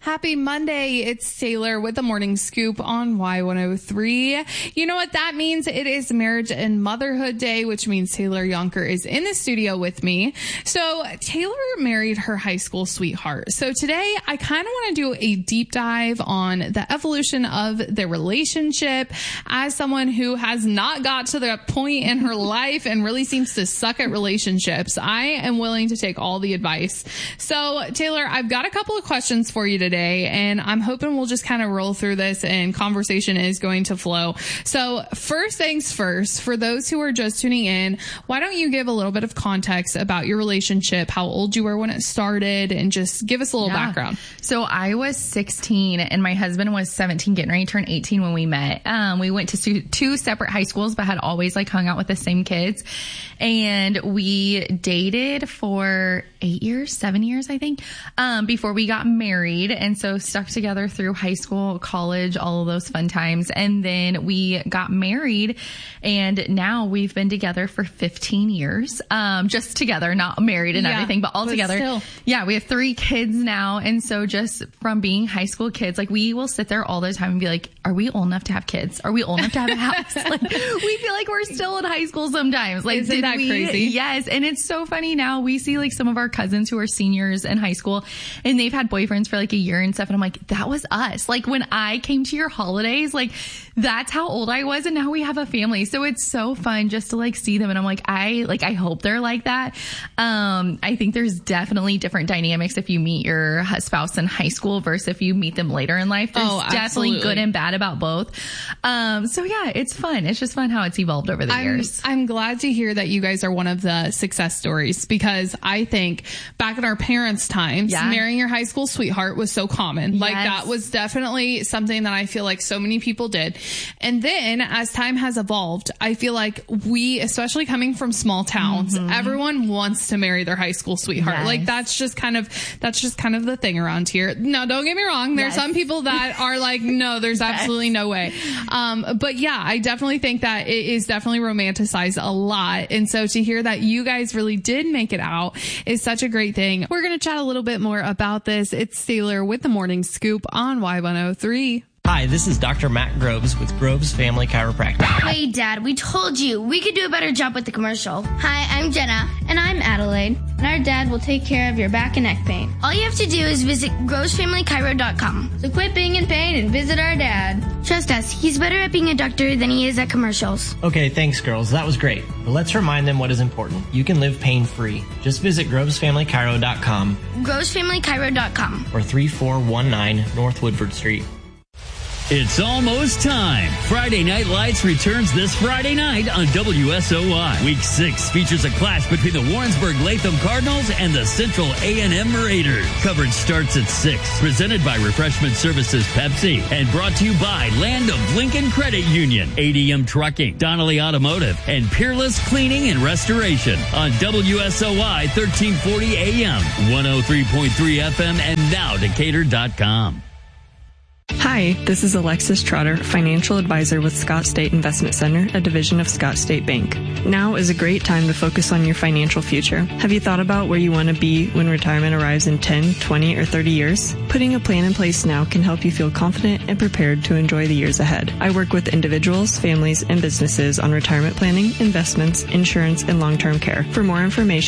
Happy Monday. It's Taylor with the Morning Scoop on Y103. You know what that means? It is Marriage and Motherhood Day, which means Taylor Yonker is in the studio with me. So Taylor married her high school sweetheart. So today I kind of want to do a deep dive on the evolution of their relationship as someone who has not got to that point in her life and really seems to suck at relationships. I am willing to take all the advice. So Taylor, I've got a couple of questions for you today, and I'm hoping we'll just kind of roll through this and conversation is going to flow. So first things first, for those who are just tuning in, why don't you give a little bit of context about your relationship, how old you were when it started, and just give us a little background. So I was 16 and my husband was 17, getting ready to turn 18 when we met. We went to two separate high schools, but had always hung out with the same kids. And we dated for 7 years, I think, before we got married. And so stuck together through high school, college, all of those fun times. And then we got married, and now we've been together for 15 years, just together, not married and everything, but all together. Still. Yeah. We have 3 kids now. And so just from being high school kids, we will sit there all the time and be like, are we old enough to have kids? Are we old enough to have a house? We feel like we're still in high school sometimes. Isn't that crazy? Yes. And it's so funny now. We see some of our cousins who are seniors in high school, and they've had boyfriends for a year and stuff. And I'm like, that was us. When I came to your holidays, that's how old I was. And now we have a family. So it's so fun just to see them. And I'm like, I hope they're like that. I think there's definitely different dynamics if you meet your spouse in high school versus if you meet them later in life. There's definitely good and bad about both. So yeah, it's fun. It's just fun how it's evolved over the years. I'm glad to hear that you guys are one of the success stories, because I think back in our parents' times, marrying your high school sweetheart was so common. Yes. That was definitely something that I feel like so many people did. And then as time has evolved, I feel like we, especially coming from small towns, everyone wants to marry their high school sweetheart. Yes. That's just kind of the thing around here. Now, don't get me wrong. There's some people that are like, no, there's absolutely no way. But yeah, I definitely think that it is definitely romanticized a lot. And so to hear that you guys really did make it out is such a great thing. We're going to chat a little bit more about this. It's Taylor with the Morning Scoop on Y103. Hi, this is Dr. Matt Groves with Groves Family Chiropractic. Hey, Dad, we told you we could do a better job with the commercial. Hi, I'm Jenna. And I'm Adelaide. And our dad will take care of your back and neck pain. All you have to do is visit GrovesFamilyChiro.com. So quit being in pain and visit our dad. Trust us, he's better at being a doctor than he is at commercials. Okay, thanks, girls. That was great. But let's remind them what is important. You can live pain-free. Just visit GrovesFamilyChiro.com. GrovesFamilyChiro.com. Or 3419 North Woodford Street. It's almost time. Friday Night Lights returns this Friday night on WSOY. Week 6 features a clash between the Warrensburg-Latham Cardinals and the Central A&M Raiders. Coverage starts at 6. Presented by Refreshment Services Pepsi and brought to you by Land of Lincoln Credit Union, ADM Trucking, Donnelly Automotive, and Peerless Cleaning and Restoration on WSOY 1340 AM, 103.3 FM, and now Decatur.com. Hi, this is Alexis Trotter, financial advisor with Scott State Investment Center, a division of Scott State Bank. Now is a great time to focus on your financial future. Have you thought about where you want to be when retirement arrives in 10, 20, or 30 years? Putting a plan in place now can help you feel confident and prepared to enjoy the years ahead. I work with individuals, families, and businesses on retirement planning, investments, insurance, and long-term care. For more information,